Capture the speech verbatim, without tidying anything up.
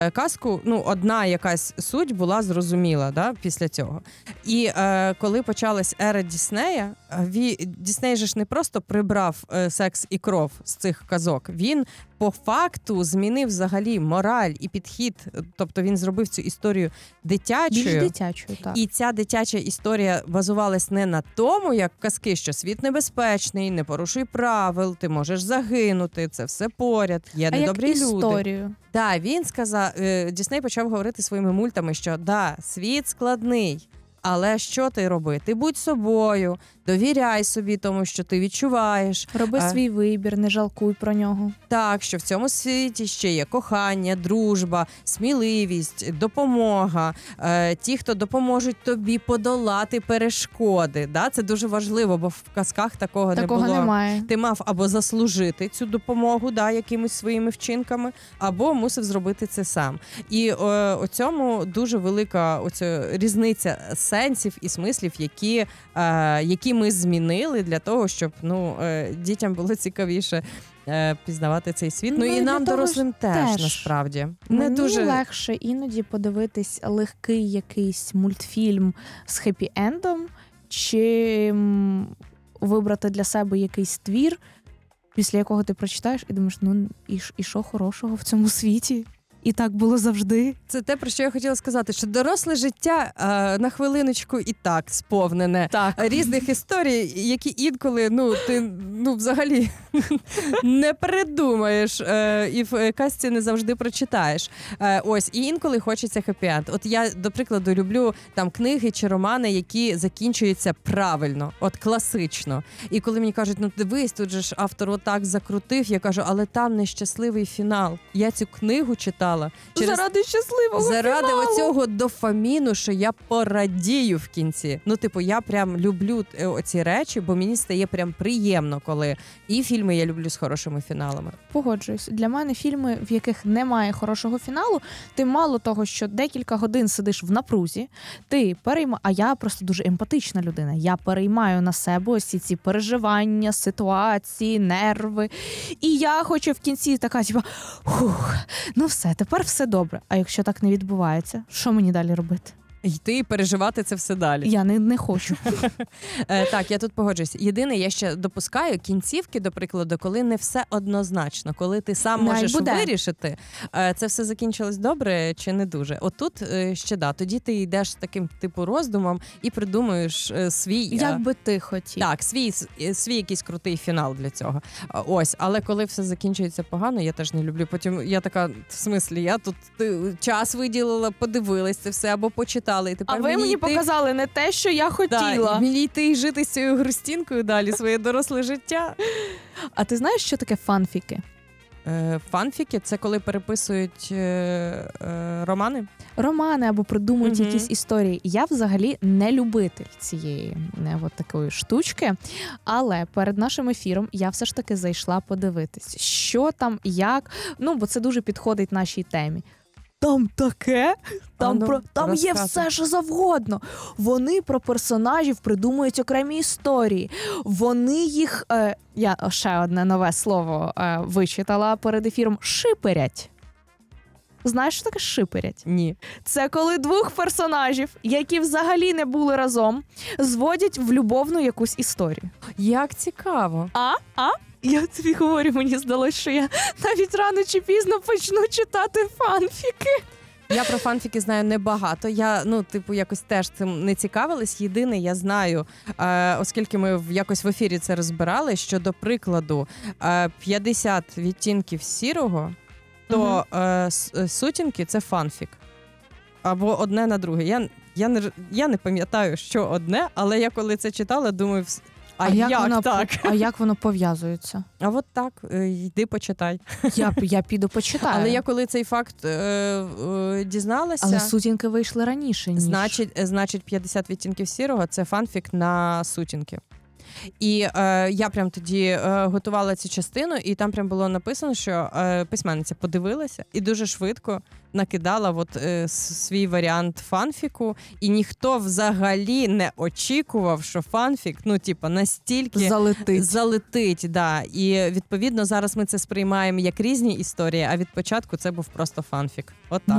казку, ну, одна якась суть була зрозуміла, да, після цього. І е, коли почалась ера Діснея, ві, Дісней же ж не просто прибрав е, секс і кров з цих казок, він по факту змінив взагалі мораль і підхід, тобто він зробив цю історію дитячою. Більш дитячою, так. І ця дитяча історія базувалась не на тому, як казки, що світ небезпечний, не порушуй правил, ти можеш загинути, це все поряд, є а недобрі як люди. історію? Да, він сказав, Дісней почав говорити своїми мультами, що да, світ складний, але що ти роби? Ти будь собою, довіряй собі тому, що ти відчуваєш. Роби а, свій вибір, не жалкуй про нього. Так, що в цьому світі ще є кохання, дружба, сміливість, допомога, е, ті, хто допоможуть тобі подолати перешкоди. Да? Це дуже важливо, бо в казках такого, Такого не було. немає. Ти мав або заслужити цю допомогу, да, якимись своїми вчинками, або мусив зробити це сам. І е, у цьому дуже велика оця різниця сенсів і смислів, які, е, які ми змінили для того, щоб ну, е, дітям було цікавіше е, пізнавати цей світ. Ну, Ну, і і нам, для того дорослим, теж, теж. насправді. Мені Не дуже... легше іноді подивитись легкий якийсь мультфільм з хеппі-ендом, чим вибрати для себе якийсь твір, після якого ти прочитаєш і думаєш, ну і, і що хорошого в цьому світі? І так було завжди. Це те, про що я хотіла сказати, що доросле життя е, на хвилиночку і так сповнене Так. різних історій, які інколи, ну, ти, ну, взагалі не придумаєш е, і в казці не завжди прочитаєш. Е, ось, і інколи хочеться хеппі-енд. От я, до прикладу, люблю там книги чи романи, які закінчуються правильно, от класично. І коли мені кажуть, ну дивись, тут же ж автор отак закрутив, я кажу, але там нещасливий фінал. Я цю книгу читала через... Заради щасливого Заради фіналу. оцього дофаміну, що я порадію в кінці. Ну, типу, я прям люблю оці речі, бо мені стає прям приємно, коли і фільми я люблю з хорошими фіналами. Погоджуюсь. Для мене фільми, в яких немає хорошого фіналу, ти мало того, що декілька годин сидиш в напрузі, ти перейма... А я просто дуже емпатична людина. Я переймаю на себе ось ці переживання, ситуації, нерви. І я хочу в кінці така, типа, хух, ну все, тепер все добре. А якщо так не відбувається, що мені далі робити? Йти і переживати це все далі. Я не, не хочу. Е, так, я тут погоджуюсь. Єдине, я ще допускаю кінцівки, до прикладу, коли не все однозначно, коли ти сам Най можеш буде. вирішити, е, це все закінчилось добре чи не дуже. Отут е, ще да, тоді ти йдеш з таким типу роздумом і придумуєш е, свій... Як би ти хотів. Так, свій, свій якийсь крутий фінал для цього. Ось, але коли все закінчується погано, я теж не люблю. Потім я така, в смислі, я тут ти, час виділила, подивилась це все або почитала. І тепер А ви мені йти... показали не те, що я хотіла. Да, мені йти і жити з цією грустінкою далі, своє доросле життя. А ти знаєш, що таке фанфіки? Е, фанфіки – це коли переписують е, е, романи? Романи або придумують Мгм. якісь історії. Я взагалі не любитель цієї не, от такої штучки, але перед нашим ефіром я все ж таки зайшла подивитись, що там, як, ну, бо це дуже підходить нашій темі. Там таке, там, А ну, про, там є розказуй. все, що завгодно. Вони про персонажів придумують окремі історії. Вони їх, е, я ще одне нове слово е, вичитала перед ефіром, шиперять. Знаєш, що таке шиперять? Ні. Це коли двох персонажів, які взагалі не були разом, зводять в любовну якусь історію. Як цікаво. А? А? Я тобі говорю, мені здалося, що я навіть рано чи пізно почну читати фанфіки. Я про фанфіки знаю небагато. Я, ну, типу, якось теж цим не цікавилась. Єдине, я знаю, е, оскільки ми в, якось в ефірі це розбирали, що, до прикладу, е, п'ятдесят відтінків сірого, то е, с- сутінки – це фанфік. Або одне на друге. Я, я, не, я не пам'ятаю, що одне, але я коли це читала, думаю, вс- а, як, воно, так? А як воно пов'язується? А от так, е, йди почитай. Я, я піду почитаю. Але я коли цей факт е, е, дізналася, Але сутінки вийшли раніше, ніж... значить, е, значить п'ятдесят відтінків сірого – це фанфік на сутінки. І е, я прям тоді е, готувала цю частину, і там прям було написано, що е, письменниця подивилася і дуже швидко накидала от, е, свій варіант фанфіку, і ніхто взагалі не очікував, що фанфік, ну, типа, настільки залетить. залетить, да. І відповідно зараз ми це сприймаємо як різні історії, а від початку це був просто фанфік. От так.